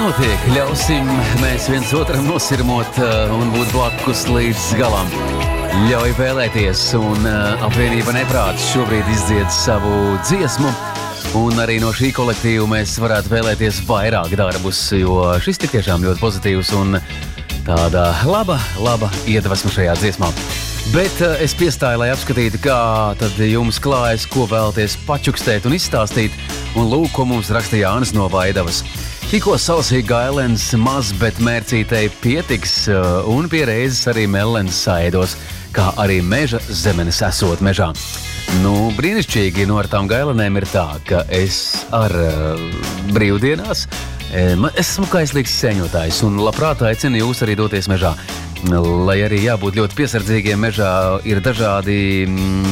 notiek. Ļausim mēs viens otram nosirmot un būt blakus līdz galam. Ļauj vēlēties, un apvienība Neprāts šobrīd izdzied savu dziesmu. Un arī no šī kolektīva mēs varētu vēlēties vairāk darbus, jo šis tik tiešām ļoti pozitīvs un tāda laba iedvesma šajā dziesmā. Bet es piestāju, lai apskatītu, kā tad jums klājas, ko vēlaties pačukstēt un izstāstīt. Un lūk, ko mums rakstīja Jānis no Vaidavas. Tikko sausīja gailens maz, bet mērcītei pietiks, un pie reizes arī melens saidos, kā arī meža zemenes esot mežā. Nu, brīnišķīgi, no ar tām gailenēm ir tā, ka es ar brīvdienās esmu kaislīgs sēņotājs un labprāt aicinu jūs arī doties mežā. Lai arī jābūt ļoti piesardzīgiem, mežā ir dažādi